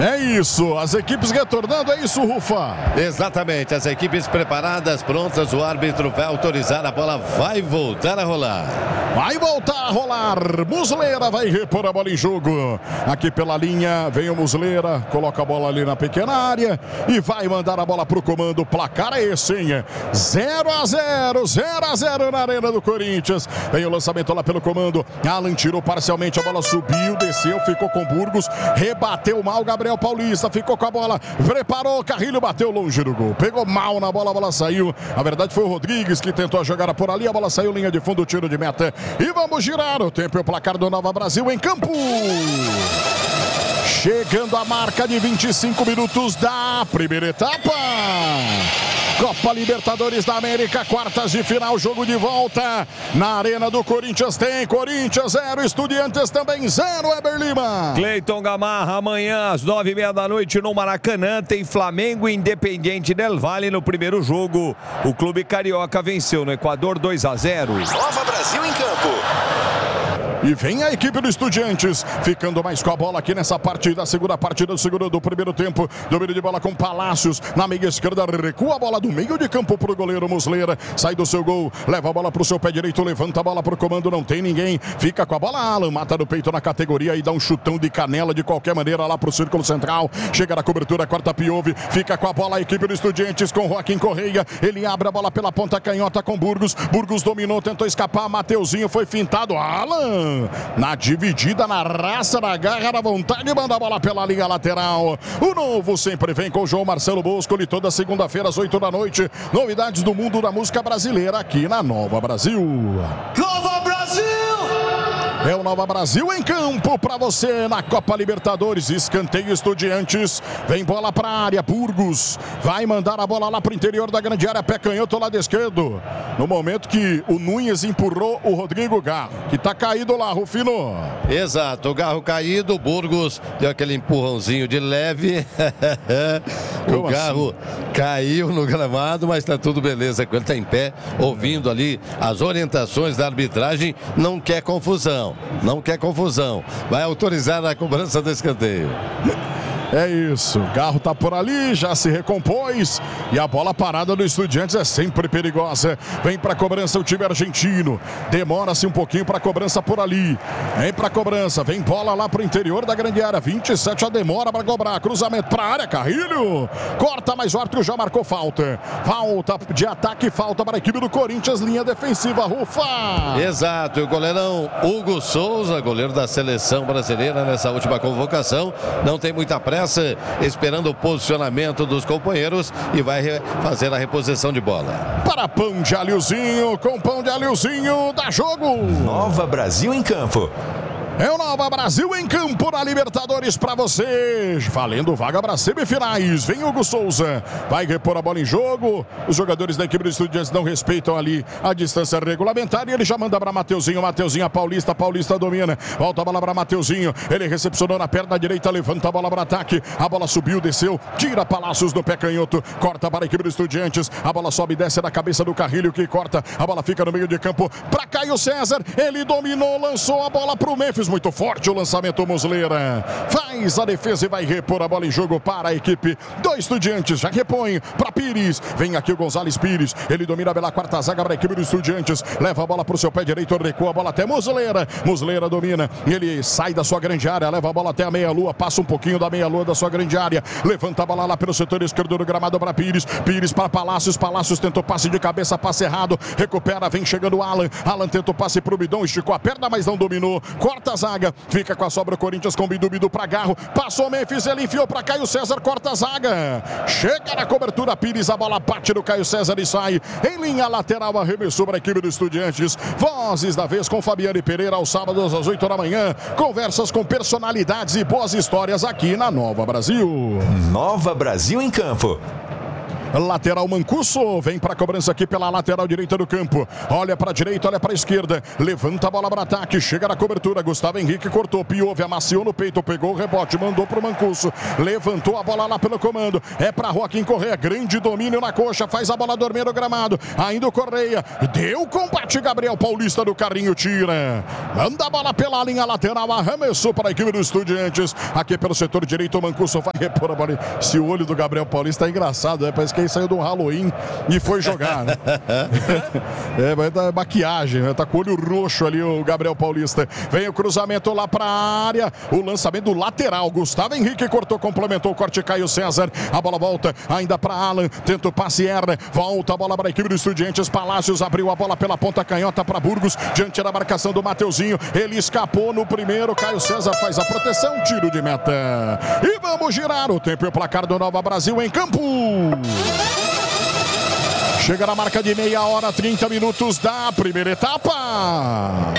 É isso, as equipes retornando, é isso, Rufa? Exatamente, as equipes preparadas, prontas, o árbitro vai autorizar, a bola vai voltar a rolar. Vai voltar a rolar, Muslera vai repor a bola em jogo. Aqui pela linha, vem o Muslera, coloca a bola ali na pequena área e vai mandar a bola pro comando. O placar é esse, hein? 0-0, 0-0 na Arena do Corinthians. Vem o lançamento lá pelo comando, Alan tirou parcialmente, a bola subiu, desceu, ficou com Burgos, rebateu mal Gabriel Paulista, ficou com a bola, preparou, Carrilho bateu longe do gol, pegou mal na bola, a bola saiu. Na verdade foi o Rodrigues que tentou a jogada por ali, a bola saiu, linha de fundo, tiro de meta. E vamos girar o tempo e o placar do Nova Brasil em campo. Chegando a marca de 25 minutos da primeira etapa. Copa Libertadores da América, quartas de final, jogo de volta. Na Arena do Corinthians tem Corinthians 0, Estudiantes também 0, Weber Lima. Cleiton Gamarra, amanhã às 9h30 da noite no Maracanã tem Flamengo e Independiente del Valle no primeiro jogo. O clube carioca venceu no Equador 2-0. Nova Brasil em campo. E vem a equipe do Estudiantes, ficando mais com a bola aqui nessa partida, segunda partida do primeiro tempo. Domínio de bola com Palácios, na meia esquerda, recua a bola do meio de campo pro goleiro Muslera, sai do seu gol, leva a bola pro seu pé direito, levanta a bola pro comando, não tem ninguém, fica com a bola, Alan, mata no peito na categoria e dá um chutão de canela de qualquer maneira lá pro círculo central, chega na cobertura, corta Piove, fica com a bola a equipe do Estudiantes com Joaquim Correia, ele abre a bola pela ponta canhota com Burgos, Burgos dominou, tentou escapar, Mateuzinho foi fintado, Alan! Na dividida, na raça, na garra, na vontade, manda a bola pela linha lateral. O novo sempre vem com o João Marcelo Boscoli, toda segunda-feira às 8 da noite. Novidades do mundo da música brasileira aqui na Nova Brasil. Nova Brasil! É o Nova Brasil em campo para você na Copa Libertadores. Escanteio Estudiantes. Vem bola para a área. Burgos vai mandar a bola lá para o interior da grande área. Pé canhoto, lado esquerdo. No momento que o Nunes empurrou o Rodrigo Garro, que está caído lá, Rufino. Exato, o Garro caído, o Burgos deu aquele empurrãozinho de leve. O Garro caiu no gramado, mas está tudo beleza. Ele está em pé, ouvindo ali as orientações da arbitragem. Não quer confusão. Não quer confusão. Vai autorizar a cobrança do escanteio. É isso, o Garro tá por ali, já se recompôs e a bola parada do Estudiantes é sempre perigosa. Vem pra cobrança o time argentino, demora-se um pouquinho pra cobrança por ali. Vem pra cobrança, vem bola lá pro interior da grande área, 27 a demora pra cobrar, cruzamento pra área, Carrilho, corta, mas o árbitro já marcou falta. Falta de ataque, falta para a equipe do Corinthians, linha defensiva, Rufa. Exato, e o goleirão Hugo Souza, goleiro da seleção brasileira nessa última convocação, não tem muita pressa, esperando o posicionamento dos companheiros e vai fazer a reposição de bola. Para Pão de Alhozinho, com Pão de Alhozinho, dá jogo. Nova Brasil em campo. É o Nova Brasil em campo na Libertadores para você. Valendo vaga para semifinais. Vem Hugo Souza. Vai repor a bola em jogo. Os jogadores da equipe do Estudiantes não respeitam ali a distância regulamentar. E ele já manda para Mateuzinho. Mateuzinho, Paulista. Paulista domina. Volta a bola para Mateuzinho. Ele recepcionou na perna direita. Levanta a bola para ataque. A bola subiu, desceu. Tira Palácios do pé canhoto. Corta para a equipe do Estudiantes. A bola sobe e desce na cabeça do Carrilho que corta. A bola fica no meio de campo para Caio César. Ele dominou, lançou a bola para o Memphis. Muito forte o lançamento, Muslera faz a defesa e vai repor a bola em jogo para a equipe do Estudiantes, já repõe para Pires, vem aqui o Gonzalez Pires, ele domina pela quarta zaga para a equipe do Estudiantes, leva a bola para o seu pé direito, recua a bola até Muslera, Muslera domina, ele sai da sua grande área, leva a bola até a meia-lua, passa um pouquinho da meia-lua da sua grande área, levanta a bola lá pelo setor esquerdo do gramado para Pires, Pires para Palácios, Palácios tentou passe de cabeça, passe errado, recupera, vem chegando o Alan, Alan tentou passe para o Bidon, esticou a perna, mas não dominou, corta a zaga, fica com a sobra o Corinthians com Bidu para Garro, passou o Memphis, ele enfiou para Caio César, corta a zaga, chega na cobertura Pires, a bola bate no Caio César e sai em linha lateral, arremessou para a equipe do Estudiantes. Vozes da vez com Fabiane Pereira aos sábados às 8 da manhã, conversas com personalidades e boas histórias aqui na Nova Brasil. Nova Brasil em campo. Lateral Mancuso, vem para a cobrança aqui pela lateral direita do campo. Olha para a direita, olha para a esquerda. Levanta a bola para ataque, chega na cobertura. Gustavo Henrique cortou, Piove, amaciou no peito, pegou o rebote, mandou para o Mancuso. Levantou a bola lá pelo comando. É para Joaquim Correia, grande domínio na coxa, faz a bola dormir no gramado. Ainda o Correia, deu combate, Gabriel Paulista do carrinho, tira. Manda a bola pela linha lateral, arremessou para a equipe dos Estudiantes. Aqui pelo setor direito, o Mancuso vai repor a bola. Esse olho do Gabriel Paulista é engraçado, né? Parece que ele saiu de um Halloween e foi jogar, né? Vai dar maquiagem, né? Tá com o olho roxo ali o Gabriel Paulista. Vem o cruzamento lá para a área, o lançamento do lateral. Gustavo Henrique cortou, complementou o corte, Caio César. A bola volta ainda para Alan, tenta o passe, erra. Volta a bola para a equipe do Estudiantes. Palácios abriu a bola pela ponta canhota para Burgos, diante da marcação do Mateuzinho. Ele escapou no primeiro, Caio César faz a proteção, tiro de meta. E vamos girar o tempo e o placar do Nova Brasil em campo. Chega na marca de meia hora, 30 minutos da primeira etapa.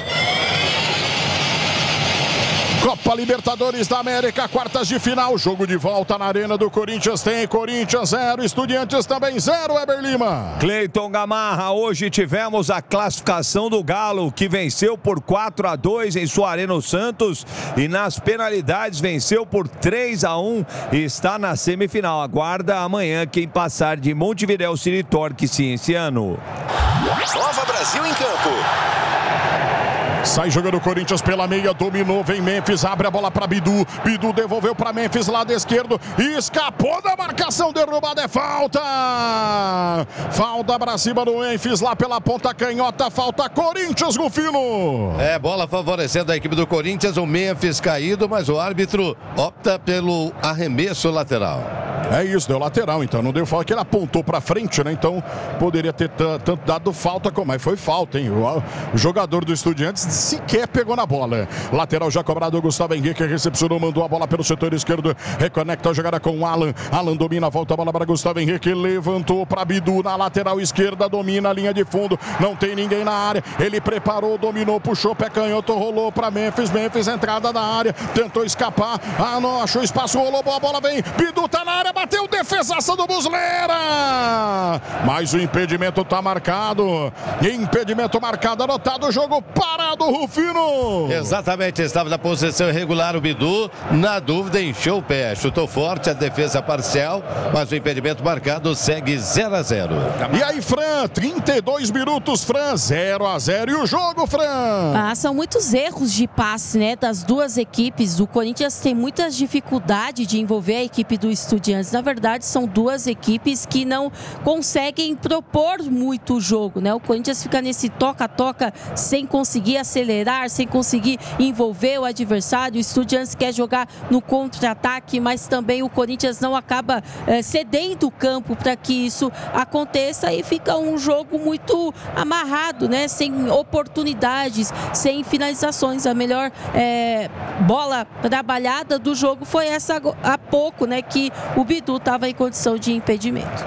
Copa Libertadores da América, quartas de final, jogo de volta na Arena do Corinthians, tem Corinthians 0, Estudiantes também 0, Eber Lima. Cleiton Gamarra, hoje tivemos a classificação do Galo, que venceu por 4-2 em sua Arena Santos e nas penalidades venceu por 3-1 e está na semifinal. Aguarda amanhã quem passar de Montevidéu, City Torque Cienciano. Nova Brasil em campo. Sai jogando o Corinthians pela meia, dominou, vem Memphis, abre a bola para Bidu. Bidu devolveu para Memphis, lado esquerdo, escapou da marcação, derrubada, é falta. Falta para cima do Memphis, lá pela ponta canhota, falta Corinthians, Rufino. É, bola favorecendo a equipe do Corinthians, o Memphis caído, mas o árbitro opta pelo arremesso lateral. É isso, deu lateral, então não deu falta, que ele apontou para frente, né? Então poderia ter tanto dado falta, mas foi falta, hein? O jogador do Estudiantes sequer pegou na bola. Lateral já cobrado, Gustavo Henrique recepcionou, mandou a bola pelo setor esquerdo, reconecta a jogada com o Alan. Alan domina, volta a bola para Gustavo Henrique, levantou para Bidu na lateral esquerda, domina a linha de fundo, não tem ninguém na área, ele preparou, dominou, puxou, pé canhoto, rolou para Memphis, entrada da área, tentou escapar, não achou espaço, rolou, boa bola, vem, Bidu tá na área, bateu, defesaça do Muslera, mas o impedimento tá marcado, impedimento marcado, anotado, o jogo parado, Rufino. Exatamente, estava na posição irregular o Bidu, na dúvida encheu o pé, chutou forte, a defesa parcial, mas o impedimento marcado segue 0-0. E aí, Fran, 32 minutos, Fran, 0-0, e o jogo, Fran? São muitos erros de passe, né, das duas equipes. O Corinthians tem muita dificuldade de envolver a equipe do Estudiantes. Na verdade, são duas equipes que não conseguem propor muito o jogo, né? O Corinthians fica nesse toca-toca sem conseguir acelerar, sem conseguir envolver o adversário. O Estudiantes quer jogar no contra-ataque, mas também o Corinthians não acaba cedendo o campo para que isso aconteça e fica um jogo muito amarrado, né? Sem oportunidades, sem finalizações. A melhor bola trabalhada do jogo foi essa há pouco, né? Que o Bidu estava em condição de impedimento.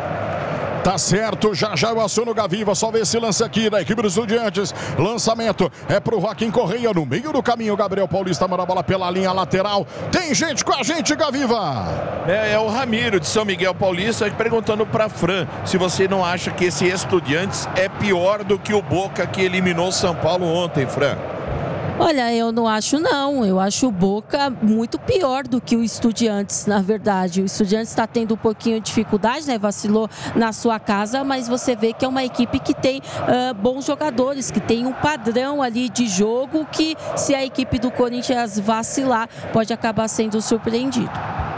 Tá certo, já eu aciono o Gaviva, só ver esse lance aqui da equipe dos Estudiantes. Lançamento é pro Joaquim Correia, no meio do caminho, Gabriel Paulista manda a bola pela linha lateral. Tem gente com a gente, Gaviva. É o Ramiro de São Miguel Paulista perguntando pra Fran se você não acha que esse Estudiantes é pior do que o Boca que eliminou São Paulo ontem, Fran. Olha, eu não acho não, eu acho o Boca muito pior do que o Estudiantes, na verdade. O Estudiantes está tendo um pouquinho de dificuldade, né? Vacilou na sua casa, mas você vê que é uma equipe que tem bons jogadores, que tem um padrão ali de jogo que, se a equipe do Corinthians vacilar, pode acabar sendo surpreendido.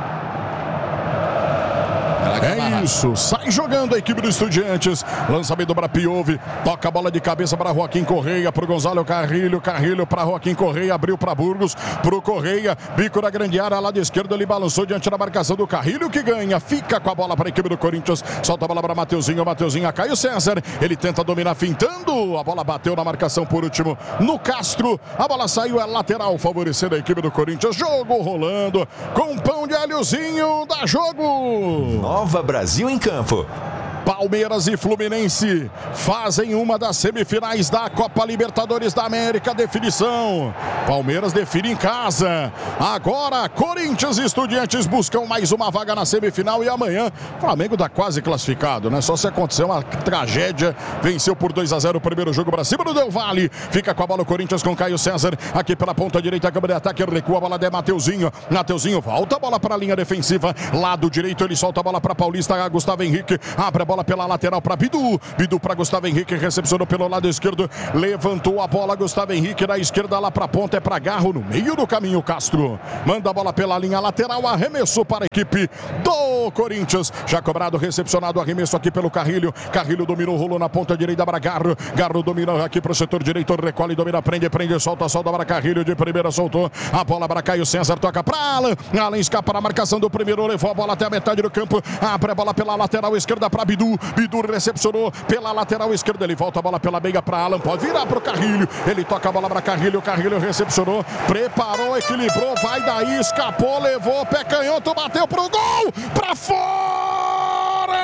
É isso, sai jogando a equipe do Estudiantes. Lançamento para Piove, toca a bola de cabeça para Joaquim Correia, para o Gonzalo Carrilho para Joaquim Correia, abriu para Burgos, para o Correia, bico da grande área, lado esquerdo, ele balançou diante da marcação do Carrilho, que ganha, fica com a bola para a equipe do Corinthians, solta a bola para Mateuzinho, a Caio César, ele tenta dominar fintando, a bola bateu na marcação por último no Castro, a bola saiu, é lateral, favorecendo a equipe do Corinthians, jogo rolando, com pão de alhozinho, dá jogo. Nova Brasil em campo. Palmeiras e Fluminense fazem uma das semifinais da Copa Libertadores da América. Definição. Palmeiras define em casa. Agora, Corinthians e Estudiantes buscam mais uma vaga na semifinal. E amanhã, Flamengo está quase classificado, né? Só se acontecer uma tragédia. Venceu por 2-0 o primeiro jogo para cima do Del Valle. Fica com a bola o Corinthians com Caio César. Aqui pela ponta direita, câmera de ataque. Recua a bola de Mateuzinho. Mateuzinho volta a bola para a linha defensiva. Lado direito, ele solta a bola para Paulista. Gustavo Henrique abre a bola pela lateral para Bidu. Bidu para Gustavo Henrique, recepcionou pelo lado esquerdo. Levantou a bola, Gustavo Henrique na esquerda lá para a ponta. É para Garro no meio do caminho. Castro manda a bola pela linha lateral. Arremesso para a equipe do Corinthians. Já cobrado, recepcionado. Arremesso aqui pelo Carrilho. Carrilho dominou, rolou na ponta direita para Garro. Garro domina aqui para o setor direito. Recolhe, domina, prende, solta para Carrilho. De primeira soltou a bola para Caio César. Toca para Alan. Alan escapa na marcação do primeiro. Levou a bola até a metade do campo. Abre a bola pela lateral esquerda para Bidu. Bidu recepcionou pela lateral esquerda. Ele volta a bola pela meia para Alan. Pode virar para o Carrilho. Ele toca a bola para Carrilho. Carrilho recepcionou. Preparou, equilibrou. Vai daí, escapou, levou. Pé canhoto, bateu pro gol. Para fora!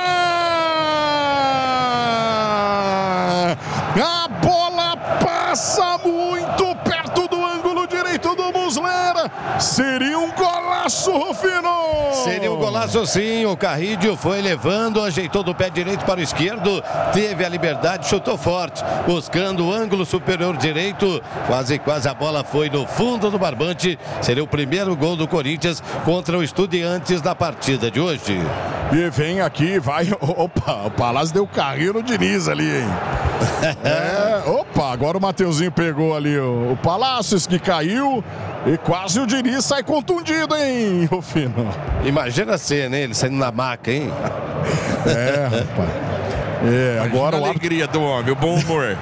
A bola passa muito perto do ângulo direito do Muslera. Seria um golaço, Rufino! Seria um golaço sim, o Carrilho foi levando, ajeitou do pé direito para o esquerdo, teve a liberdade, chutou forte, buscando o ângulo superior direito, quase a bola foi no fundo do barbante. Seria o primeiro gol do Corinthians contra o Estudiantes na partida de hoje. E vem aqui, vai, opa, o Palácio deu carrinho no Diniz ali, hein? Opa, agora o Mateuzinho pegou ali o Palácios que caiu e quase o Diniz sai contundido, hein, Rufino? Imagina a cena, ele saindo na maca, hein? Rapaz. Agora a alegria do homem, o bom humor.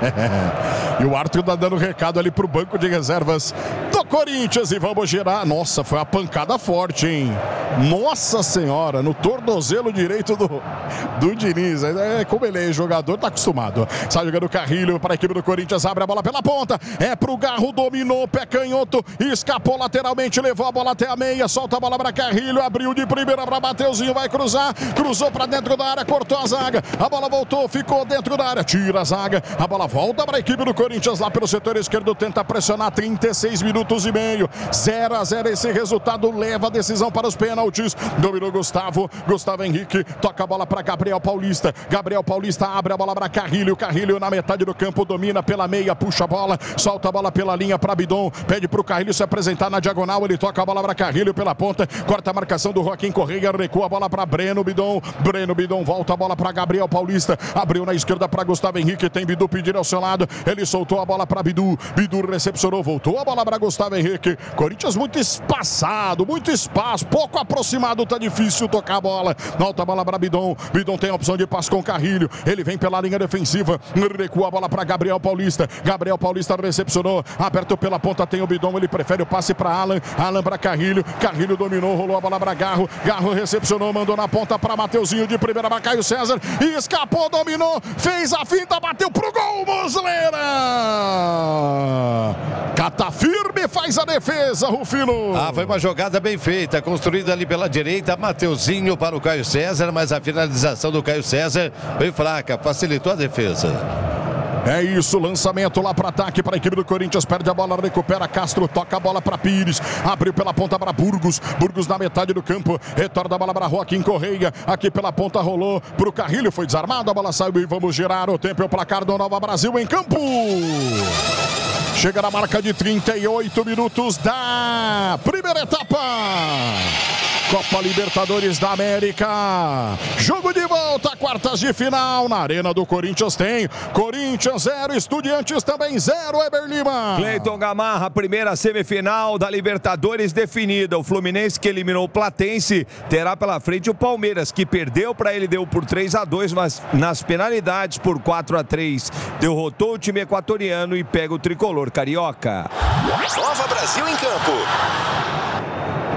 E o Arthur tá dando recado ali pro banco de reservas do Corinthians e vamos girar. Nossa, foi uma pancada forte, hein? Nossa senhora, no tornozelo direito do Diniz. Como ele é jogador, tá acostumado. Sai jogando o Carrilho para a equipe do Corinthians, abre a bola pela ponta. É pro Garro, dominou, pé canhoto, escapou lateralmente, levou a bola até a meia, solta a bola para Carrilho, abriu de primeira para Mateuzinho, vai cruzar, cruzou para dentro da área, cortou a zaga. A bola voltou, ficou dentro da área, tira a zaga. A bola volta para a equipe do Corinthians lá pelo setor esquerdo, tenta pressionar, 36 minutos e meio, 0-0 esse resultado, leva a decisão para os pênaltis. Dominou Gustavo Henrique, toca a bola para Gabriel Paulista abre a bola para Carrilho na metade do campo, domina pela meia, puxa a bola, solta a bola pela linha para Bidon, pede para o Carrilho se apresentar na diagonal, ele toca a bola para Carrilho pela ponta, corta a marcação do Joaquim Correia, recua a bola para Breno Bidon, volta a bola para Gabriel Paulista, abriu na esquerda para Gustavo Henrique, tem Bidu pedindo ao seu lado, ele soltou a bola para Bidu recepcionou, voltou a bola para Gustavo Henrique. Corinthians muito espaçado, muito espaço, pouco aproximado, tá difícil tocar a bola, volta a bola para Bidon tem a opção de passe com Carrilho, ele vem pela linha defensiva, recua a bola para Gabriel Paulista recepcionou, aberto pela ponta, tem o Bidon, ele prefere o passe para Alan para Carrilho dominou, rolou a bola para Garro recepcionou, mandou na ponta para Mateuzinho, de primeira para Caio César, e escapou, dominou, fez a finta, bateu pro gol, Muslera! Cata firme, faz a defesa, Rufino. Foi uma jogada bem feita, construída ali pela direita, Mateuzinho para o Caio César, mas a finalização do Caio César bem fraca, facilitou a defesa. É isso, lançamento lá para ataque para a equipe do Corinthians, perde a bola, recupera Castro, toca a bola para Pires, abriu pela ponta para Burgos na metade do campo, retorna a bola para Joaquim Correia, aqui pela ponta rolou pro Carrilho, foi desarmado, a bola saiu e vamos girar o tempo, é o placar do Nova Brasil em campo. Chega na marca de 38 minutos da primeira etapa. Copa Libertadores da América. Jogo de volta, quartas de final. Na Arena do Corinthians tem Corinthians 0, Estudiantes também 0, Eber Lima. Cleiton Gamarra, primeira semifinal da Libertadores definida. O Fluminense, que eliminou o Platense, terá pela frente o Palmeiras, que perdeu para ele, deu por 3-2, mas nas penalidades por 4-3. Derrotou o time equatoriano e pega o tricolor carioca. Nova Brasil em campo.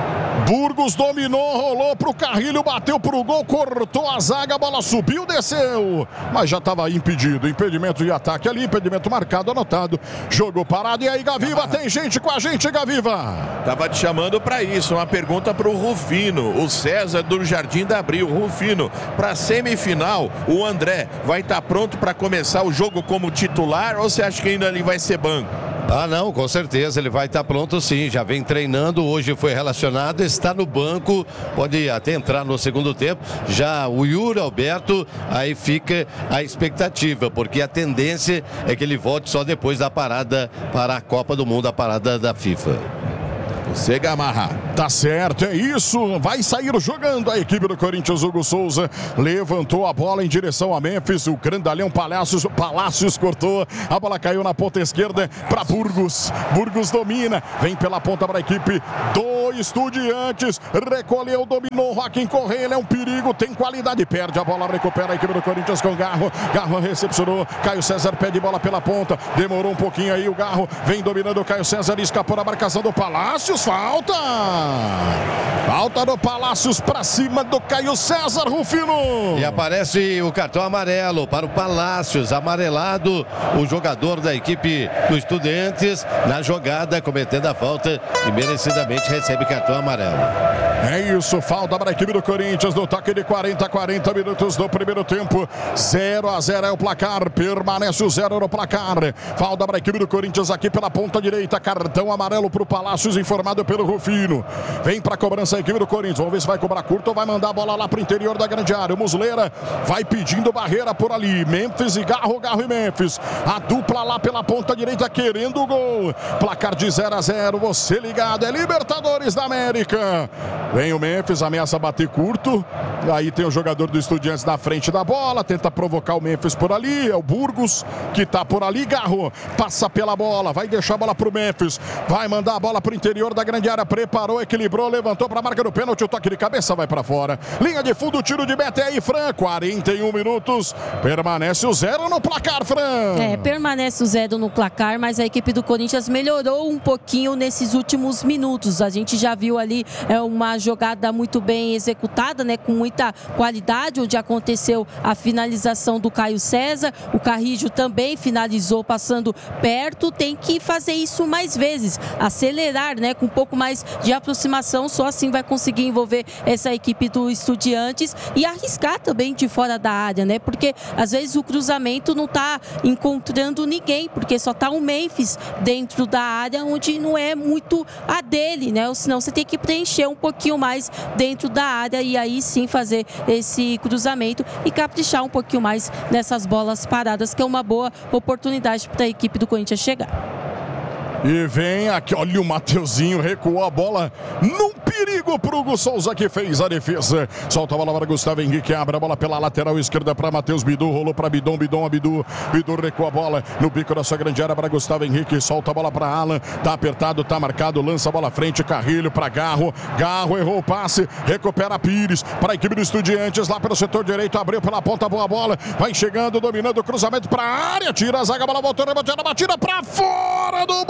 Burgos dominou, rolou pro Carrilho, bateu pro gol, cortou a zaga, a bola subiu, desceu. Mas já estava impedido. Impedimento de ataque ali, impedimento marcado, anotado. Jogo parado. E aí, Gaviva, tem gente com a gente, Gaviva. Tava te chamando para isso. Uma pergunta pro Rufino. O César do Jardim da Abril. Rufino, para semifinal, o André vai estar pronto para começar o jogo como titular ou você acha que ainda ele vai ser banco? Ah, não, com certeza, ele vai estar pronto sim, já vem treinando, hoje foi relacionado, está no banco, pode até entrar no segundo tempo. Já o Yuri Alberto, aí fica a expectativa, porque a tendência é que ele volte só depois da parada para a Copa do Mundo, a parada da FIFA. Você, Gamarra. Tá certo, é isso. Vai sair jogando a equipe do Corinthians. Hugo Souza levantou a bola em direção a Memphis. O grandalhão Palácios cortou. A bola caiu na ponta esquerda para Burgos. Burgos domina. Vem pela ponta para a equipe do Estudiantes. Recolheu, dominou. Joaquim Correia, ele é um perigo. Tem qualidade. Perde a bola, recupera a equipe do Corinthians com Garro. Garro recepcionou. Caio César pede bola pela ponta. Demorou um pouquinho aí o Garro. Vem dominando o Caio César. Escapou da marcação do Palácios. Falta! Falta do Palácios para cima do Caio César, Rufino. E aparece o cartão amarelo para o Palácios, amarelado, o jogador da equipe do Estudiantes na jogada, cometendo a falta e merecidamente recebe cartão amarelo. É isso, falta para a equipe do Corinthians no toque de 40 minutos do primeiro tempo. 0-0 é o placar, permanece o 0 no placar. Falta para a equipe do Corinthians aqui pela ponta direita, cartão amarelo para o Palácios, informado pelo Rufino. Vem para a cobrança a equipe do Corinthians. Vamos ver se vai cobrar curto ou vai mandar a bola lá para o interior da grande área. O Muslera vai pedindo barreira por ali. Memphis e Garro, Garro e Memphis. A dupla lá pela ponta direita querendo o gol. Placar de 0-0. Você ligado, é Libertadores da América. Vem o Memphis, ameaça bater curto. Aí tem o jogador do Estudiantes na frente da bola. Tenta provocar o Memphis por ali. É o Burgos que tá por ali. Garro passa pela bola. Vai deixar a bola pro Memphis. Vai mandar a bola pro interior da grande área, preparou, equilibrou, levantou para a marca do pênalti, o toque de cabeça vai para fora. Linha de fundo, tiro de meta aí, Fran. 41 minutos, permanece o 0 no placar, Fran. Permanece o 0 no placar, mas a equipe do Corinthians melhorou um pouquinho nesses últimos minutos. A gente já viu ali uma jogada muito bem executada, né, com muita qualidade, onde aconteceu a finalização do Caio César. O Carrillo também finalizou passando perto. Tem que fazer isso mais vezes, acelerar, né, com um pouco mais de aproximação, só assim vai conseguir envolver essa equipe do Estudiantes e arriscar também de fora da área, né? Porque às vezes o cruzamento não está encontrando ninguém, porque só está o Memphis dentro da área, onde não é muito a dele, né? Ou senão você tem que preencher um pouquinho mais dentro da área e aí sim fazer esse cruzamento e caprichar um pouquinho mais nessas bolas paradas, que é uma boa oportunidade para a equipe do Corinthians chegar. E vem aqui, olha o Mateuzinho, recuou a bola num perigo pro Hugo Souza que fez a defesa. Solta a bola para Gustavo Henrique, abre a bola pela lateral esquerda para Matheus Bidu, rolou para Bidon, Bidu recua a bola no bico da sua grande área para Gustavo Henrique, solta a bola para Alan, tá apertado, tá marcado, lança a bola à frente, Carrilho para Garro, Garro errou o passe, recupera Pires para a equipe do Estudiantes, lá pelo setor direito, abriu pela ponta, boa bola, vai chegando, dominando o cruzamento para a área, tira a zaga, a bola voltou, rebatida, batida para fora do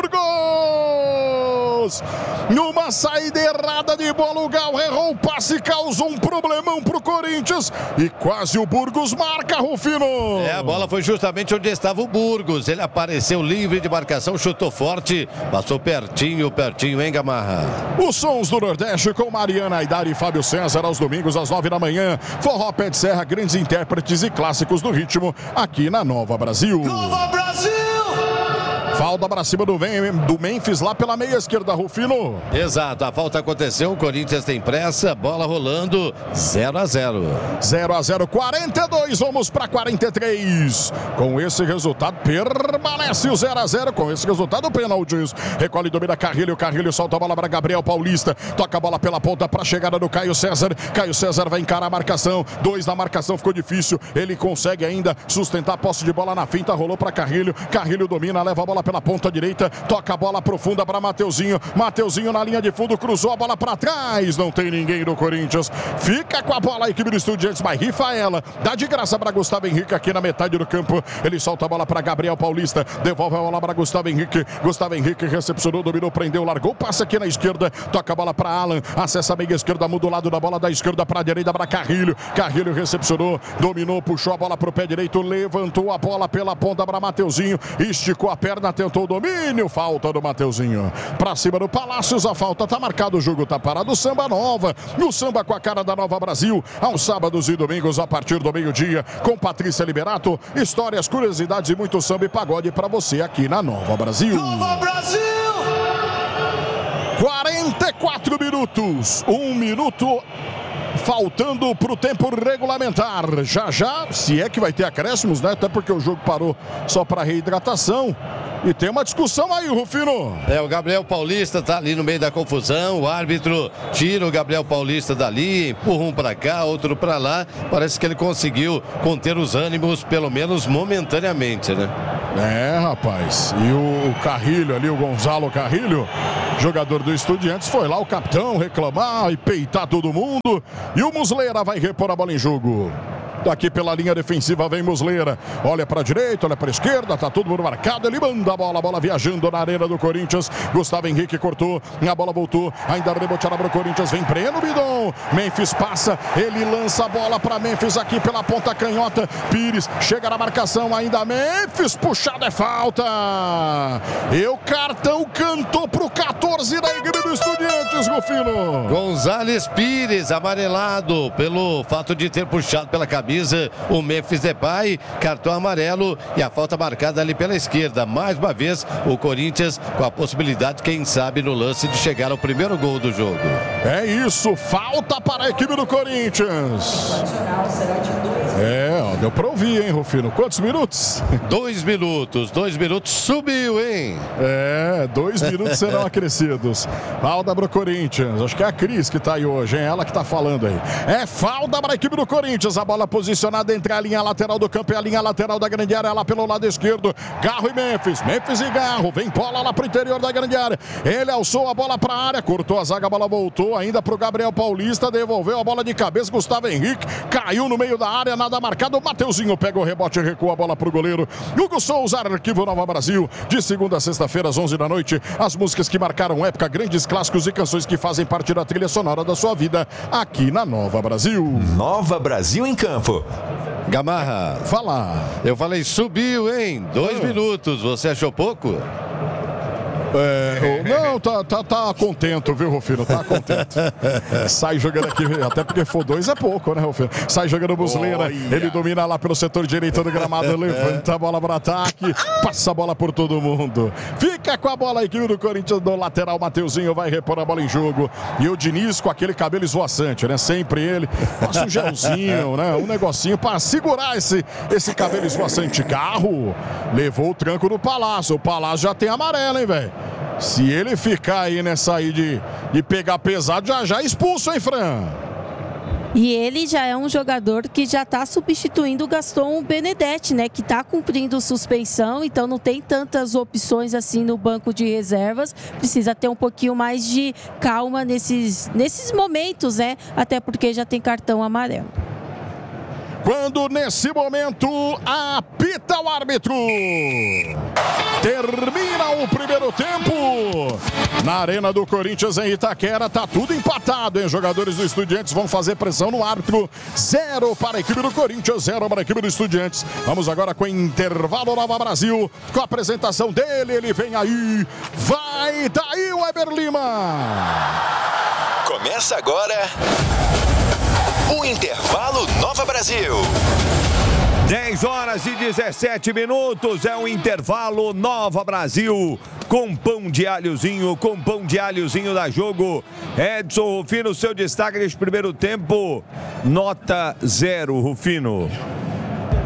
Burgos! Numa saída errada de bola, o Gal errou o passe, causou um problemão pro Corinthians e quase o Burgos marca, Rufino. A bola foi justamente onde estava o Burgos. Ele apareceu livre de marcação, chutou forte, passou pertinho, hein, Gamarra? Os sons do Nordeste com Mariana Aidar e Fábio César aos domingos às 9 da manhã. Forró Pé de Serra, grandes intérpretes e clássicos do ritmo aqui na Nova Brasil. Nova Brasil! Falta para cima do Memphis lá pela meia esquerda, Rufino. Exato, a falta aconteceu, o Corinthians tem pressa, bola rolando, 0-0. 0-0, 42, vamos para 43. Com esse resultado, permanece o 0-0. Com esse resultado, pênaltis. Recolhe e domina Carrilho, Carrilho solta a bola para Gabriel Paulista. Toca a bola pela ponta para a chegada do Caio César. Caio César vai encarar a marcação. 2 na marcação, ficou difícil. Ele consegue ainda sustentar a posse de bola na finta, rolou para Carrilho. Carrilho domina, leva a bola bola pela ponta direita, toca a bola profunda para Mateuzinho. Mateuzinho na linha de fundo, cruzou a bola para trás. Não tem ninguém do Corinthians. Fica com a bola a equipe do Estudiantes, mas rifa ela. Dá de graça para Gustavo Henrique aqui na metade do campo. Ele solta a bola para Gabriel Paulista. Devolve a bola para Gustavo Henrique. Gustavo Henrique recepcionou, dominou, prendeu, largou. Passa aqui na esquerda. Toca a bola para Alan. Acessa a meia esquerda, muda o lado da bola da esquerda para a direita para Carrilho. Carrilho recepcionou, dominou, puxou a bola para o pé direito. Levantou a bola pela ponta para Mateuzinho. Esticou a perna, tentou o domínio. Falta do Mateuzinho. Para cima do Palácios, a falta tá marcada. O jogo tá parado. Samba Nova. No samba com a cara da Nova Brasil. Aos sábados e domingos a partir do meio-dia. Com Patrícia Liberato. Histórias, curiosidades e muito samba e pagode para você aqui na Nova Brasil. Nova Brasil! 44 minutos. 1 minuto faltando para o tempo regulamentar. Já, se é que vai ter acréscimos, né? Até porque o jogo parou só para reidratação. E tem uma discussão aí, Rufino. O Gabriel Paulista tá ali no meio da confusão. O árbitro tira o Gabriel Paulista dali, empurra um para cá, outro para lá. Parece que ele conseguiu conter os ânimos, pelo menos momentaneamente, né? Rapaz. E o Carrilho ali, o Gonzalo Carrilho, jogador do Estudiantes, foi lá o capitão reclamar e peitar todo mundo. E o Muslera vai repor a bola em jogo. Daqui pela linha defensiva vem Muslera. Olha para a direita, olha para a esquerda. Tá todo mundo marcado. Ele manda a bola viajando na arena do Corinthians. Gustavo Henrique cortou. A bola voltou. Ainda reboteada para o Corinthians. Vem Breno Bidon. Memphis passa. Ele lança a bola para Memphis aqui pela ponta canhota. Pires chega na marcação. Ainda Memphis. Puxada é falta. E o cartão cantou para o 14 da equipe do Estudiantes, Rufino. Gonzales Pires, amarelado pelo fato de ter puxado pela cabeça o Memphis Depay, cartão amarelo e a falta marcada ali pela esquerda. Mais uma vez o Corinthians com a possibilidade, quem sabe, no lance de chegar ao primeiro gol do jogo. É isso, falta para a equipe do Corinthians. Deu para ouvir, hein, Rufino? Quantos minutos? 2 minutos, subiu, hein? 2 minutos serão acrescidos. Falta para o Corinthians, acho que é a Cris que tá aí hoje, hein? Ela que tá falando aí. Falta para a equipe do Corinthians, a bola posicionada entre a linha lateral do campo e a linha lateral da grande área, lá pelo lado esquerdo. Garro e Memphis e Garro, vem bola lá pro interior da grande área. Ele alçou a bola para a área, cortou a zaga, a bola voltou ainda pro Gabriel Paulista, devolveu a bola de cabeça, Gustavo Henrique, caiu no meio da área, nada marcado. Mateuzinho pega o rebote e recua a bola pro goleiro. Hugo Souza, Arquivo Nova Brasil, de segunda a sexta-feira às 11 da noite, as músicas que marcaram época, grandes clássicos e canções que fazem parte da trilha sonora da sua vida, aqui na Nova Brasil. Nova Brasil em campo. Gamarra, fala. Eu falei subiu, hein? 2 minutos, você achou pouco? Não, tá contento, viu, Rufino? Tá contente. Sai jogando aqui, até porque for 2 é pouco, né, Rufino? Sai jogando Muslera, ele domina lá pelo setor direito do gramado, levanta a bola para ataque, passa a bola por todo mundo. Fica com a bola a equipe do Corinthians do lateral, Mateuzinho vai repor a bola em jogo. E o Diniz com aquele cabelo esvoaçante, né? Sempre ele. Passa um gelzinho, né? Um negocinho para segurar esse cabelo esvoaçante. Garro levou o tranco do Palácio. O Palácio já tem amarelo, hein, velho? Se ele ficar aí nessa aí de pegar pesado, já expulso, hein, Fran? E ele já é um jogador que já está substituindo o Gaston Benedetti, né? Que está cumprindo suspensão, então não tem tantas opções assim no banco de reservas. Precisa ter um pouquinho mais de calma nesses momentos, né? Até porque já tem cartão amarelo. Quando nesse momento apita o árbitro. Termina o primeiro tempo. Na arena do Corinthians em Itaquera, tá tudo empatado, hein? Jogadores do Estudiantes vão fazer pressão no árbitro. 0 para a equipe do Corinthians, 0 para a equipe do Estudiantes. Vamos agora com o intervalo Nova Brasil, com a apresentação dele, ele vem aí. Vai daí o Weber Lima. Começa agora o intervalo Nova Brasil. 10 horas e 17 minutos, é o intervalo Nova Brasil, com pão de alhozinho da Jogo. Edson Rufino, seu destaque neste primeiro tempo, nota 0, Rufino.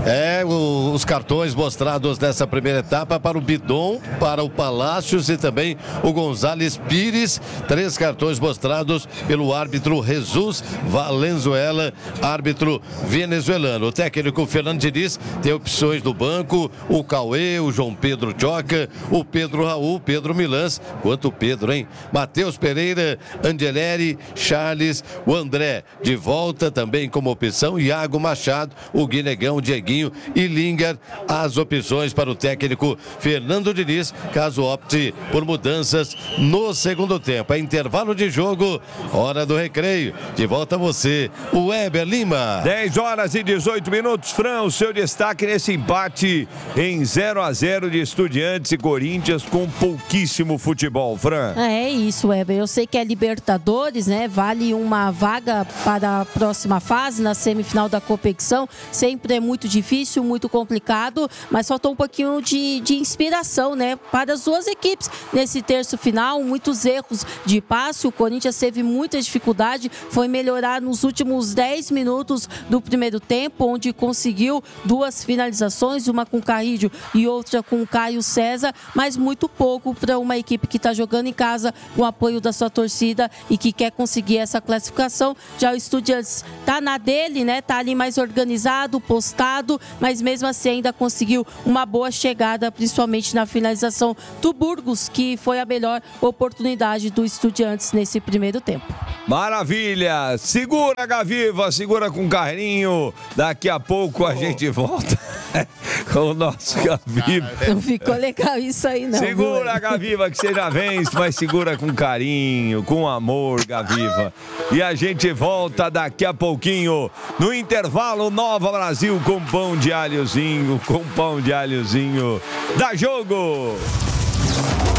Os cartões mostrados nessa primeira etapa para o Bidon, para o Palácios e também o González Pires. 3 cartões mostrados pelo árbitro Jesus Valenzuela, árbitro venezuelano. O técnico Fernando Diniz tem opções do banco: o Cauê, o João Pedro Choca, o Pedro Raul, Pedro Milans. Quanto Pedro, hein? Matheus Pereira, Angeleri, Charles, o André de volta também como opção, Iago Machado, o Guinegão, Dieguinho e Lingard. As opções para o técnico Fernando Diniz, caso opte por mudanças no segundo tempo. É intervalo de jogo, hora do recreio. De volta a você, o Weber Lima. 10 horas e 18 minutos. Fran, o seu destaque nesse empate em 0-0 de Estudiantes e Corinthians com pouquíssimo futebol, Fran. É isso, Weber. Eu sei que é Libertadores, né? Vale uma vaga para a próxima fase, na semifinal da competição. Sempre é muito difícil, muito complicado, mas faltou um pouquinho de inspiração, né? Para as duas equipes nesse terço final, muitos erros de passe. O Corinthians teve muita dificuldade, foi melhorar nos últimos 10 minutos do primeiro tempo, onde conseguiu 2 finalizações, uma com o Carrillo e outra com o Caio César, mas muito pouco para uma equipe que está jogando em casa com o apoio da sua torcida e que quer conseguir essa classificação. Já o Estudiantes está na dele, né? Tá ali mais organizado, postado, mas mesmo assim ainda conseguiu uma boa chegada, principalmente na finalização do Burgos, que foi a melhor oportunidade do Estudiantes nesse primeiro tempo. Maravilha! Segura, Gaviva, segura com carinho. Daqui a pouco a gente volta com o nosso Gaviva. Não ficou legal isso aí, não. Segura, Gaviva, que você já vence, mas segura com carinho, com amor, Gaviva. E a gente volta daqui a pouquinho, no intervalo Nova Brasil, com pão de alhozinho, Dá jogo!